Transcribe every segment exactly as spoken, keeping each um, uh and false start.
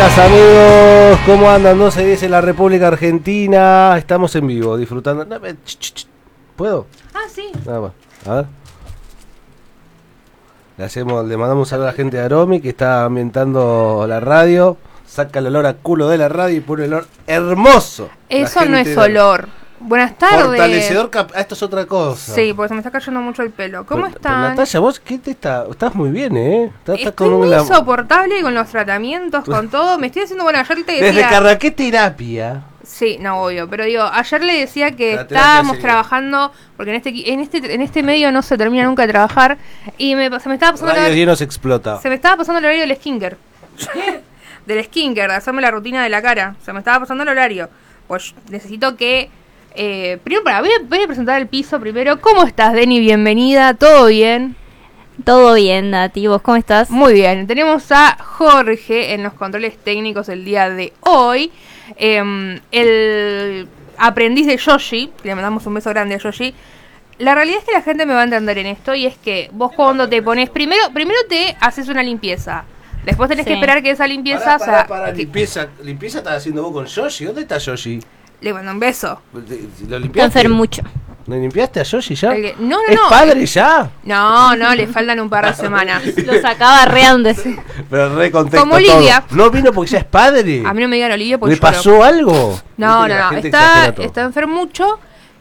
días, amigos. ¿Cómo andan? doce diez en la República Argentina. Estamos en vivo, disfrutando. No, ch, ch, ch. ¿Puedo? Ah, sí. Nada más. A ver. Le, hacemos, le mandamos un saludo a la gente de Aromi que está ambientando la radio. Saca el olor a culo de la radio y pone el olor hermoso. Eso no es olor. Buenas tardes. Fortalecedor cap... Ah, esto es otra cosa. Sí, porque se me está cayendo mucho el pelo. ¿Cómo pero, están? Pero Natalia, vos qué te está... Estás muy bien, ¿eh? Estás, Estoy estás con muy una... insoportable con los tratamientos, con todo. Me estoy haciendo... Bueno, ayer te decía... Desde que arranqué terapia... Sí, no, obvio. Pero digo, ayer le decía que La estábamos sería. trabajando... Porque en este en este en este medio no se termina nunca de trabajar. Y me, se me estaba pasando... Radio el, diez nos explota. Se me estaba pasando el horario del skincare. Del skincare, de hacerme la rutina de la cara. Se me estaba pasando el horario. Pues necesito que... Eh, primero, para, voy a, voy a presentar el piso primero. ¿Cómo estás, Deni? Bienvenida, ¿todo bien? Todo bien, Nati, ¿vos cómo estás? Muy bien, tenemos a Jorge en los controles técnicos el día de hoy. Eh, el aprendiz de Yoshi, le mandamos un beso grande a Yoshi. La realidad es que la gente me va a entender en esto, y es que vos cuando te pones, primero primero te haces una limpieza. Después tenés Sí. que esperar que esa limpieza... Pará, pará, o sea, pará, que- limpieza, limpieza estás haciendo vos con Yoshi. ¿Dónde está Yoshi? le mando un beso. ¿Lo Te limpiaste? enfermucho. ¿Le limpiaste a Yoshi ya? El que- no, no, ¿Es no. padre ya? No, no, le faltan un par de semanas. Lo sacaba reando. Pero re contexto Como Olivia. todo. No vino porque ya es padre. A mí no me digan Olivia porque ¿Le lloro. pasó algo? No, Viste que no, la no, gente está, exagera todo. está enfermucho,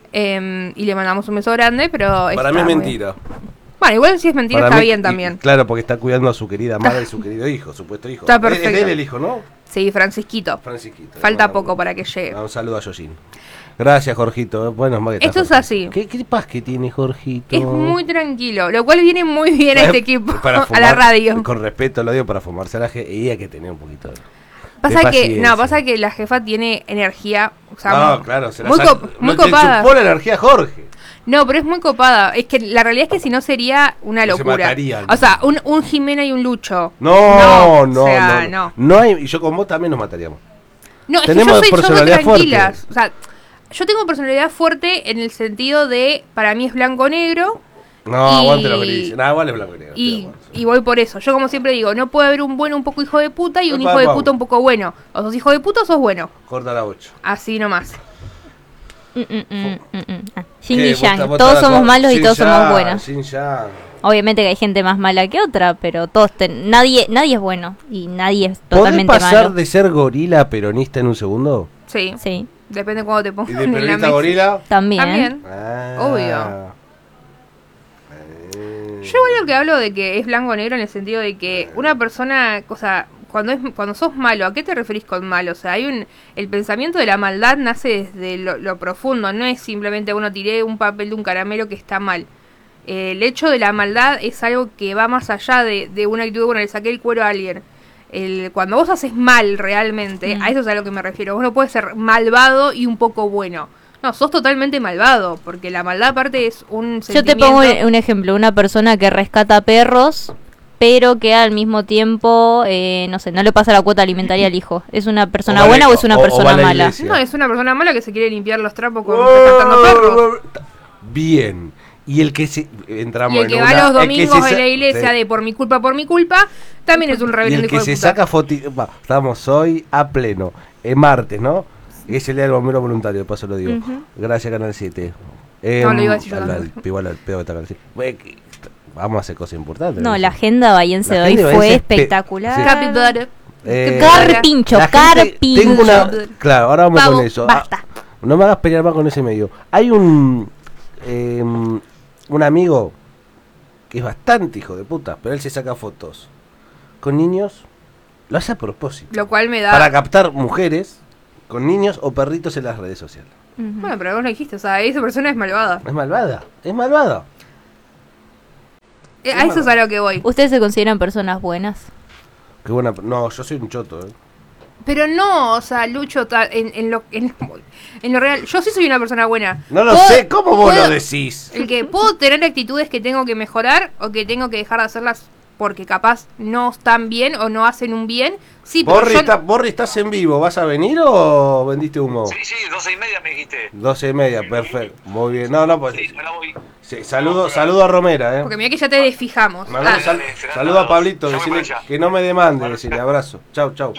eh, y le mandamos un beso grande, pero... Para está mí es muy mentira. bien. Bueno, igual si es mentira Para está mí- bien y- también. Claro, porque está cuidando a su querida madre y su querido hijo, supuesto hijo. Está Es- perfecto. Es de él el hijo, ¿no? Sí, Francisquito. Francisquito. Falta Bueno, poco para que llegue. Un saludo a Yoshin. Gracias, Jorgito. Bueno, más que Esto está, es Jorgito. así. ¿Qué, ¿Qué paz que tiene Jorgito? Es muy tranquilo, lo cual viene muy bien a este equipo, Para a la fumar, radio. Con respeto lo digo, para fumarse a la gente. Y hay que tener un poquito de... Pasa de que, paciencia. no, pasa que la jefa tiene energía, o sea, No, muy- claro, se la muy, saca- cop- muy no, le copada. chupó la energía a Jorge. No, pero es muy copada. Es que la realidad es que si no sería una Se locura. matarían. O sea, un, un Jimena y un Lucho. No, no, o sea, no, no. no. hay, y yo con vos también nos mataríamos. No, es Tenemos que yo soy, yo soy personalidad tranquila. fuerte. O sea, yo tengo personalidad fuerte en el sentido de, para mí es blanco-negro. No, Y- aguante lo que dice. No, igual es blanco y negro. Y, estoy de acuerdo. y voy por eso. Yo como siempre digo, no puede haber un bueno un poco hijo de puta y un Epa, hijo de vamos. puta un poco bueno. O sos hijo de puta o sos bueno. Corta la ocho. Así nomás. Mm, mm, mm, mm, mm. Ah, Yin ¿Qué? y ¿Vos yang. estás- vos Todos estás de somos acuerdo? malos y Yin todos somos yang, buenos. yin yang. Obviamente que hay gente más mala que otra, pero todos ten- nadie nadie es bueno y nadie es ¿Podés totalmente pasar malo. de ser gorila a peronista en un segundo? Sí. Sí, Depende de cuándo te ¿Y pongan de en la peronista a mesa. gorila? también. También. Ah. Obvio. Eh. Yo igual lo que hablo de que es blanco o negro en el sentido de que una persona, o sea, cuando es cuando sos malo, ¿a qué te referís con malo? O sea, hay un el pensamiento de la maldad nace desde lo, lo profundo, no es simplemente uno tiré un papel de un caramelo que está mal. Eh, el hecho de la maldad es algo que va más allá de, de una actitud, bueno, le saqué el cuero a alguien. El, cuando vos haces mal realmente, Mm. a eso es a lo que me refiero. Vos no puedes ser malvado y un poco bueno. No, sos totalmente malvado, porque la maldad aparte es un Yo te sentimiento... pongo un un ejemplo, una persona que rescata perros, pero que al mismo tiempo, eh, no sé, no le pasa la cuota alimentaria al hijo. ¿Es una persona O va buena a la- o es una o- o va a persona la mala? iglesia. No, es una persona mala que se quiere limpiar los trapos con Oh, rescatando perros. Bien. Y el que se entramos Y el en que una- va los el que domingos se en sa- la iglesia sí. de por mi culpa, por mi culpa, también es un Y rebelde el que hijo de se puta. saca fotos. Estamos hoy a pleno. Es martes, ¿no? Es el día del bombero voluntario, de paso lo digo. Ujú. Gracias, Canal siete. No, lo iba a decir yo al- también. al- Igual al pedo que está Canal siete. Bueno, que- Vamos a hacer cosas importantes. No, la agenda bahiense La de hoy agenda fue bahiense es pe- espectacular. sí. Capibara. Eh, Carpincho, la gente- carpincho. Tengo una, claro, ahora vamos Vamos, con eso. basta. Ah, no me hagas pelear más con ese medio. Hay un eh, un amigo que es bastante hijo de puta, pero él se saca fotos con niños, lo hace a propósito, Lo cual me da... para captar mujeres con niños o perritos en las redes sociales. Ujú. Bueno, pero vos lo dijiste, o sea, esa persona es malvada. Es malvada, es malvada. Eh, a eso es a lo que voy. ¿Ustedes se consideran personas buenas? Qué buena, no, yo soy un choto, eh. Pero no, o sea, Lucho, ta- en, en, lo, en, en lo real, yo sí soy una persona buena. No lo Puedo- sé, ¿cómo vos puedo- lo decís? El que puedo tener actitudes que tengo que mejorar o que tengo que dejar de hacerlas porque capaz no están bien o no hacen un bien. Sí, pero Borri, yo- está- Borri, ¿estás en vivo? ¿Vas a venir o vendiste humo? Sí, sí, doce y media me dijiste. Doce y media, perfecto. Muy bien. No, no, pues. Sí, ahora voy. Sí, saludo, saludo a Romera, eh. Porque mira que ya te desfijamos. Mandale Ah, sal- dale, será saludo a nada. Pablito, Ya voy decirle para allá. que no me demande, decirle abrazo. Chau, chau.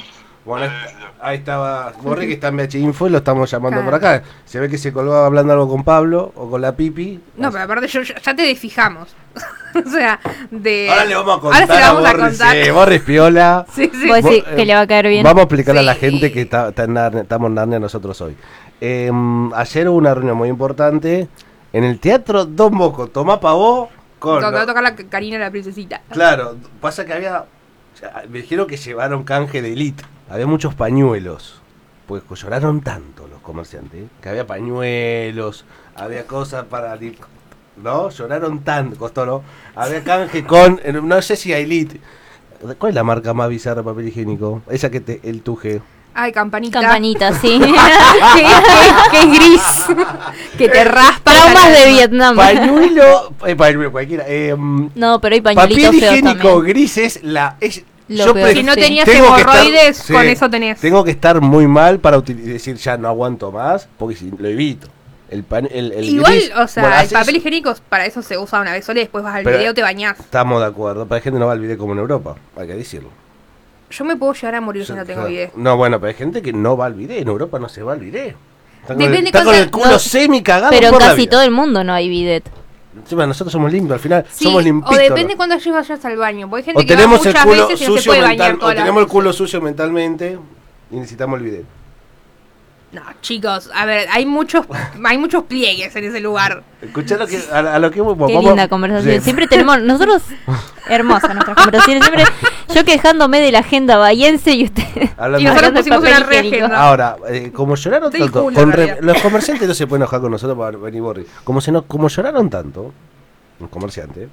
Bueno, ahí estaba Borri, que está en B H Info y lo estamos llamando claro. por acá. Se ve que se colgó hablando algo con Pablo o con la Pipi. No, pero aparte yo, ya te desfijamos. O sea, de... Ahora le vamos a contar. Ahora se a vamos Borri, a contar. Sí, Borri es piola. Sí, sí. Vos decís que le va a caer bien. Vamos a explicarle sí. a la gente que está, está en Narnia, estamos en Narnia nosotros hoy. Eh, ayer hubo una reunión muy importante en el Teatro Don Bosco. Tomá pavó con... Donde va a tocar la Karina la princesita. Claro, pasa que había... Me dijeron que llevaron canje de Elite. Había muchos pañuelos. Pues lloraron tanto los comerciantes, ¿eh? Que había pañuelos, había cosas para... ¿No? Lloraron tanto, costó, ¿no? Había canje con... No sé si Elite... ¿Cuál es la marca más bizarra de papel higiénico? Esa que te... El Tuje. Ay, campanita. Campanita, sí. que, que, que es gris. Que te raspa. Traumas de Vietnam. Pañuelo... Eh, pañuelo cualquiera. Eh, no, pero hay pañuelitos papel feos higiénico también. gris es la... Es, Lo yo peor, si no sí. tenías tengo que hemorroides, estar- con sí, eso tenés. Tengo que estar muy mal para util- decir ya no aguanto más, porque si lo evito. El pan, el, el Igual, gris, o sea, bueno, el haces- papel higiénico para eso se usa una vez sola y después vas al Pero- video, te bañás. Estamos de acuerdo, pero hay gente que no va al video como en Europa, hay que decirlo. Yo me puedo llegar a morir si Yo- no tengo claro. video. No, bueno, pero hay gente que no va al video, en Europa no se va al video. Está con, Depende el, está con cuánta- el culo no, semi cagado Pero en por la casi vida. todo el mundo no hay bidet. Encima, nosotros somos limpios, al final Sí, somos o limpitos. depende cuando vayas al baño. Porque hay gente O que va tenemos el muchas culo veces y no se sucio puede mental, bañar o toda la tenemos el culo sucio mentalmente y necesitamos el video. No, chicos, a ver, hay muchos hay muchos pliegues en ese lugar. Escuchá lo que, a, a lo que Qué vamos- linda conversación. Sí. Siempre tenemos, nosotros, hermosas nuestras conversaciones. Siempre yo quejándome de la agenda bahiense y usted. Hablando- Y nosotros hablando de pusimos papel una higiénico. reagenda. Ahora, eh, como lloraron Estoy tanto, Julio, con en re- realidad. los comerciantes no se pueden enojar con nosotros para venir Borri. Como, se no, como lloraron tanto, los comerciantes,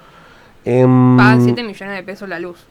em, Pagan siete millones de pesos la luz.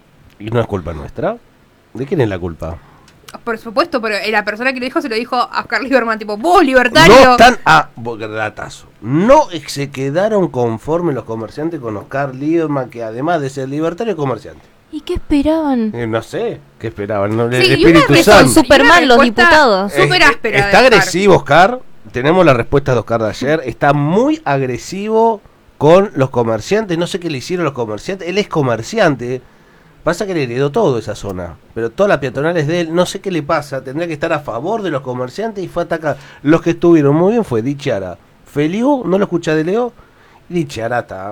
y no es culpa nuestra. ¿De quién es la culpa? Por supuesto, pero la persona que lo dijo se lo dijo a Oscar Lieberman, tipo, vos libertario. No están a datazo. No se quedaron conformes los comerciantes con Oscar Lieberman, que además de ser libertario es comerciante. ¿Y qué esperaban? Eh, no sé, ¿qué esperaban? No, el Sí, y Espíritu una Que son Santo. respuesta- Superman y una los respuesta diputados. Súper Es- áspera de Está Oscar. agresivo, Oscar. Tenemos la respuesta de Oscar de ayer. Está muy agresivo con los comerciantes. No sé qué le hicieron los comerciantes. Él es comerciante. Pasa que le heredó todo esa zona. Pero toda la peatonal es de él. No sé qué le pasa. Tendría que estar a favor de los comerciantes y fue a atacar. Los que estuvieron muy bien fue Dichara. Feliu, no lo escucha de Leo. Y Dichara está.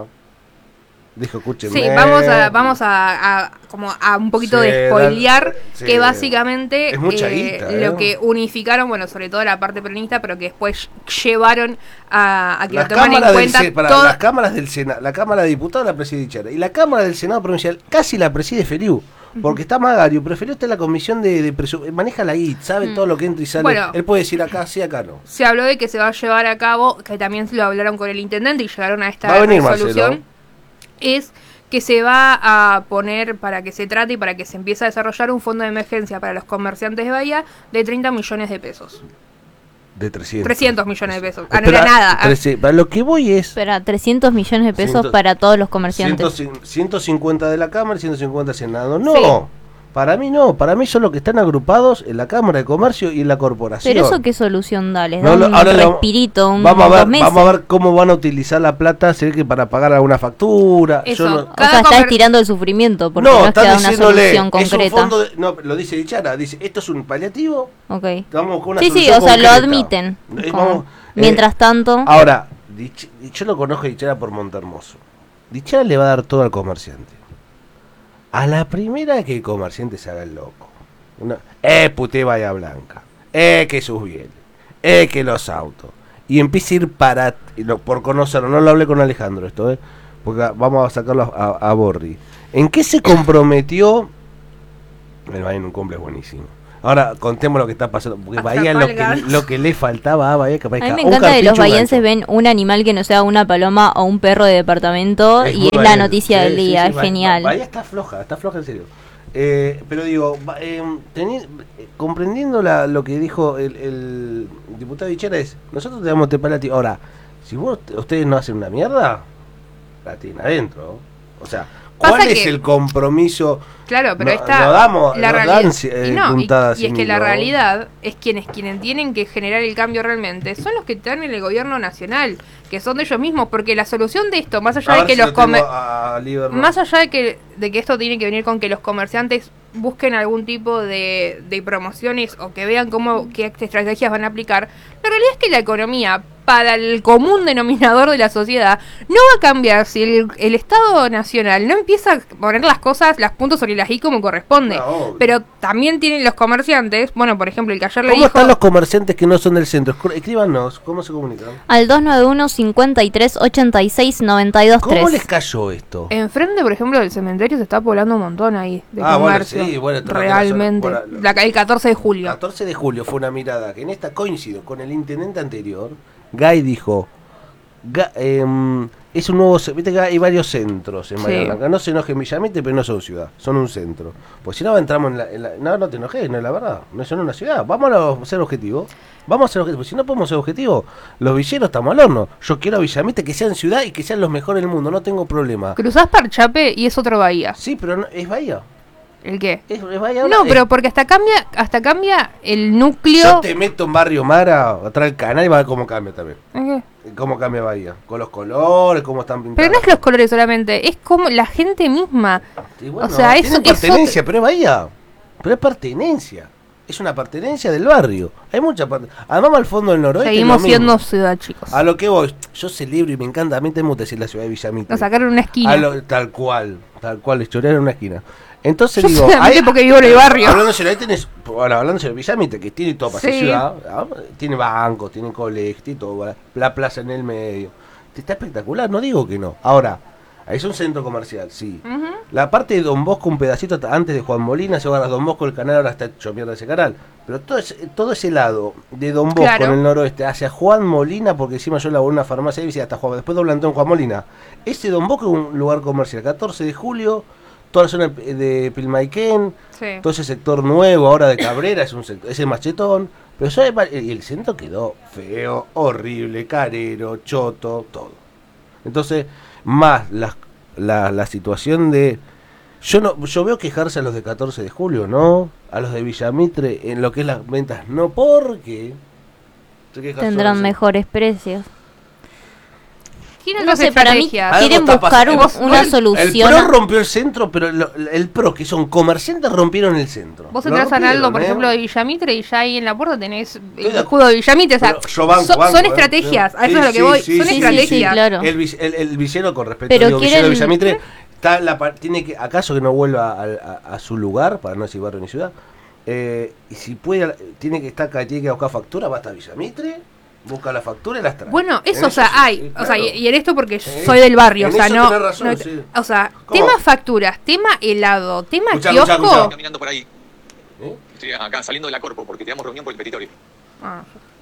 Dijo, escúchenme. Sí, vamos a, vamos a, a- como a un poquito Sí, de spoilear dale, sí. que básicamente Es mucha eh, guita, ¿eh? lo que unificaron, bueno, sobre todo la parte peronista, pero que después llevaron a, a que Las lo toman en cámaras, del cuenta Se- para, todo- las cámaras del Senado, la Cámara de Diputados la preside Dichara y la Cámara del Senado Provincial casi la preside Feliu, porque está Magario, pero Feliu está en la comisión de, de presu- maneja la I T, sabe Mm. todo lo que entra y sale. Bueno. Él puede decir acá sí, acá no. se habló de que se va a llevar a cabo, que también lo hablaron con el intendente y llegaron a esta Va a venir resolución, Marcelo. es que se va a poner para que se trate y para que se empiece a desarrollar un fondo de emergencia para los comerciantes de Bahía de treinta millones de pesos. De trescientos. trescientos millones de pesos. Ah, no Espera, era nada. Ah, trece- para lo que voy es Espera, trescientos millones de pesos Ciento- para todos los comerciantes. ciento cin- ciento cincuenta de la Cámara y ciento cincuenta del Senado. No, Sí. para mí no, para mí son los que están agrupados en la Cámara de Comercio y en la Corporación. Pero eso qué solución da, les No, da lo- un ahora lo- respirito, un vamos a dos ver, meses. vamos a ver cómo van a utilizar la plata, se ve que para pagar alguna factura. Eso. Yo no- O sea, Cada está comer- estirando el sufrimiento porque no, no, es que están da una diciéndole, solución es un concreta. fondo de- no, lo dice Dichara, dice, esto es un paliativo, Ok. vamos con una Sí, sí, solución o sea, lo concreta. admiten. Eh, Como, vamos, eh, mientras tanto, Ahora, Dich- yo lo conozco a Dichara por Montermoso. Dichara le va a dar todo al comerciante. A la primera que el comerciante se haga el loco. Una, eh, puté Bahía Blanca. Eh, que sus bienes. Eh, que los autos. Y empieza a ir para... y lo- por conocerlo, no lo hablé con Alejandro esto, eh. Porque vamos a sacarlo a, a Borri. ¿En qué se comprometió? El Bahía en un cumple es buenísimo. Ahora contemos lo que está pasando. Porque A Bahía lo que, Trafalgar. lo que le faltaba a Bahía que a mí aparezca me un encanta que los carpincho, un bahienses gancho. ven un animal que no sea una paloma o un perro de departamento Es y muy es la Bahía. noticia Sí, del sí, día, sí, es Bah- genial. Bah- Bahía está floja, está floja en serio. Eh, pero digo, va- eh, teni- eh, comprendiendo la, lo que dijo el, el diputado Dichara es, nosotros te damos Tepalati. Ahora, si vos, ustedes no hacen una mierda, la tienen adentro. O sea, ¿cuál Pasa es que- el compromiso? Claro, pero No- ahí está lo damos- la nos realidad. dan, eh, y, no, y- puntadas y es sin que la hilo. realidad es quienes quienes tienen que generar el cambio realmente son los que están en el gobierno nacional, que que son de ellos mismos, porque la solución de esto, más allá A de ver que si los lo tengo comer- a Lieberman. más allá de que de que esto tiene que venir con que los comerciantes busquen algún tipo de, de promociones o que vean cómo qué estrategias van a aplicar, la realidad es que la economía para el común denominador de la sociedad no va a cambiar si el, el Estado Nacional no empieza a poner las cosas, las puntos sobre las i como corresponde. No, obvio. Pero también tienen los comerciantes, bueno, por ejemplo, el que ayer le ¿Cómo dijo... están los comerciantes que no son del centro? Escri- Escríbanos, ¿cómo se comunican? Al dos nueve uno, cincuenta y tres, ochenta y seis, noventa y dos, ¿Cómo les tres. cayó esto? Enfrente, por ejemplo, del cementerio se está poblando un montón ahí de Ah, bueno, comercio. sí, bueno, toda la realmente. zona- bueno, La- el catorce de julio. catorce de julio fue una mirada que en esta coincidió con el intendente anterior. Gay dijo, Ga- em, es un nuevo, ce- viste que hay varios centros en Bahía Sí. Blanca. No se enojen Villamite, pero no son ciudad, son un centro. Pues si no entramos en la, en la- no, no te enojes, no es la verdad, no son una ciudad. Vamos a ser objetivos. Vamos a ser objetivos. Si no podemos ser objetivos, los villeros estamos al horno. Yo quiero a Villamite que sean ciudad y que sean los mejores del mundo, no tengo problema. Cruzás Parchape y es otro bahía. Sí, pero no- es Bahía. ¿El qué? Es, es Bahía No, es- pero porque hasta cambia, hasta cambia el Yo núcleo. te meto en Barrio Mara, atrás del canal y va a ver cómo cambia también. ¿Eh, qué? Cómo cambia Bahía. Con los colores, cómo están pintados. Pero no es los colores solamente, es como la gente misma. Y bueno, o sea, eso tienen es pertenencia, otro- pero es Bahía. Pero es pertenencia. Es una pertenencia del barrio. Hay mucha parte. Además, al fondo del noroeste. es Seguimos lo mismo. siendo ciudad, chicos. A lo que voy, yo celebro y me encanta. A mí te gusta decir la ciudad de Villamite. Nos sacaron una esquina. A lo- tal cual, tal cual, les chorearon una esquina. Entonces Yo digo, solamente porque vivo en el barrio. Hablando de ciudad, ahí tenés, bueno, hablando de Villamite, que tiene todo para ser Sí. ciudad, ah, tiene bancos, tiene colegios, tiene todo, la- la plaza en el medio. Está espectacular, no digo que no. Ahora, ahí es un centro comercial, sí. Ujú. La parte de Don Bosco, un pedacito t- antes de Juan Molina, se va a Don Bosco, el canal ahora está hecho mierda ese canal. Pero todo ese, todo ese lado de Don Bosco Claro. en el noroeste hacia Juan Molina, porque encima yo laboré en una farmacia y decía hasta Juan, después doblanteo en Juan Molina. Ese Don Bosco es un lugar comercial, catorce de julio, toda la zona de de Pilmaiquén, Sí. todo ese sector nuevo ahora de Cabrera, es un sector, ese machetón. Pero eso es va- y el centro quedó feo, horrible, carero, choto, todo. Entonces, más la, la, la situación de... Yo no yo veo quejarse a los de catorce de julio, ¿no? A los de Villamitre en lo que es las ventas, no, porque... se quejan Tendrán solo- mejores precios. Tienen No dos sé, para mí estrategias. Algo quieren está buscar un- pasando. una El- solución. El a- PRO rompió el centro, pero lo- el PRO, que son comerciantes, rompieron el centro. Vos Lo entras a Naldo, rompieron, por ¿eh? ejemplo, de Villamitre y ya ahí en la puerta tenés Estoy el de escudo de Villamitre. O sea, Pero yo banco, son, banco, son ¿eh? estrategias. A eso Sí, es a lo que sí, voy. sí, son sí, sí, estrategias. sí, claro. El, vic- el, el villero, con respeto Pero digo, villero de quieren- Villamitre, está la, par- tiene que, acaso que no vuelva a, a- a su lugar, para no decir barrio ni ciudad, eh, y si puede, tiene que estar tiene que buscar factura, va hasta Villamitre, busca la factura y las trae. Bueno, En eso, o sea, sí, hay. sí, O sea, claro. y, y en esto porque Sí. soy del barrio. En O sea, eso no. tenés razón, no- sí. O sea, ¿Cómo? tema facturas, tema helado, tema Escuchá, kiosco. escuchá, escuchá. Caminando por ahí. ¿Eh? Estoy acá saliendo de la corpo porque tenemos reunión por el petitorio. Ah,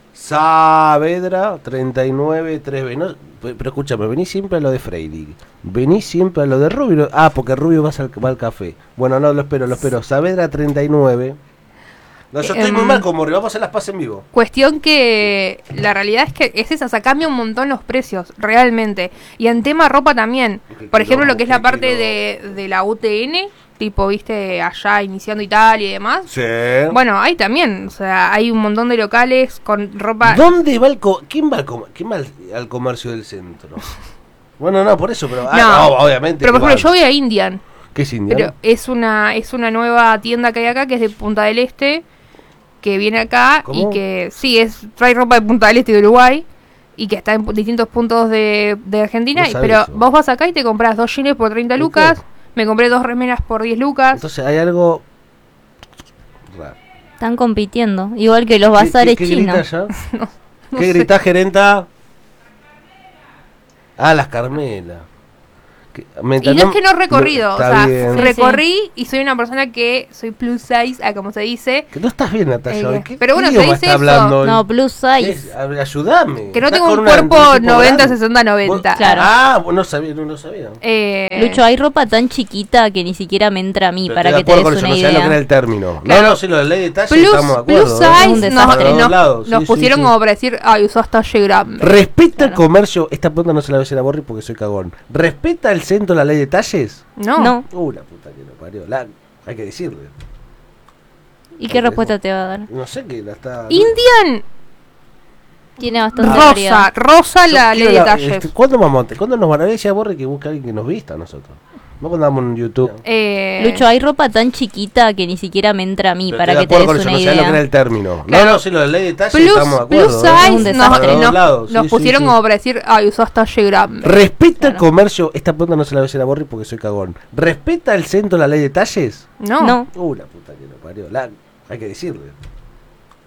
Saavedra treinta y nueve tres B. No, pe- pero escúchame, vení siempre a lo de Freilig. Vení siempre a lo de Rubio. Ah, porque Rubio va al, va al café. Bueno, no, lo espero, lo espero. Saavedra treinta y nueve. No, yo estoy muy Em, mal con Morri. Vamos a hacer las pases en vivo. Cuestión que la realidad es que es esa, o sea, cambia un montón los precios, realmente. Y en tema ropa también. Qué Por ejemplo, lo que es la quilombo, parte qué de, de la U T N, tipo, viste, allá iniciando Italia y demás. Sí. Bueno, ahí también, o sea, hay un montón de locales con ropa. ¿Dónde va el co ¿Quién va al, com- quién va al, al comercio del centro? Bueno, no, por eso, pero. ah, No, no, obviamente. Pero por que ejemplo, yo van. voy a Indian. ¿Qué es Indian? Pero es una, es una nueva tienda que hay acá, que es de Punta del Este, que viene acá ¿Cómo? y que sí, es trae ropa de Punta del Este y de Uruguay, y que está en pu- distintos puntos de, de Argentina, No y- sabía pero eso. vos vas acá y te compras dos jeans por treinta ¿Y lucas, qué? me compré dos remeras por diez lucas. Entonces hay algo raro. Están compitiendo. Igual que los ¿Qué- bazares qué, qué grita chinos. allá? no ¿Qué sé. grita, gerenta? Ah, las Carmela. Que- Y mientras no es que no he recorrido, o está sea, bien. Sí, recorrí y soy una persona que soy plus size, ah, como se dice, Que no estás bien, Natalia. Eh, hoy. ¿Qué pero bueno, qué se idioma dice está eso. hablando hoy? No, plus ¿Qué size. es? A ver, ayudame. que no Estás tengo con un una- cuerpo tipo noventa, grande. sesenta, noventa. Vos- Claro. Ah, vos no sabía, no lo sabía. Eh, Lucho, hay ropa tan chiquita que ni siquiera me entra a mí, Pero para estoy que te de des acuerdo con una eso, no sabía lo que era idea. el término. Claro. No, no, sí, lo de ley de talle Plus, estamos de acuerdo. plus ¿eh? Es size un nos, desastre. nos- Todos lados, nos sí, pusieron sí, sí. como para decir, ay, usás talle grande. Respeta el Claro. comercio, esta pregunta no se la voy a hacer a Borri porque soy cagón. ¿Respeta el centro la ley de talles? No. No. Uh, la puta que lo parió. La, hay que decirle. ¿Y qué respuesta te va a dar? No sé qué la está. Indian Tiene bastante Rosa, variedad. rosa Yo la quiero ley de la- detalles. este, ¿Cuándo vamos a- ¿Cuándo nos van a ver? Ya Borre que busca a alguien que nos vista a nosotros. No cuando andamos en YouTube. Eh, Lucho, hay ropa tan chiquita que ni siquiera me entra a mí Pero para estoy que de te acuerdo des con una eso, no sabés lo que era idea. el término. Claro. No, no, sí, lo de ley de detalle Plus, estamos de plus acuerdo. ¿eh? Es size un nos, desastre. Para nos- todos lados, nos sí, pusieron sí, sí. como para decir, ay, usás talle grande. Respeta el Claro. comercio. Esta pregunta no se la voy a hacer a Borri porque soy cagón. ¿Respeta el centro la ley de detalles? No. No. Uh, la puta que lo parió. La, hay que decirle.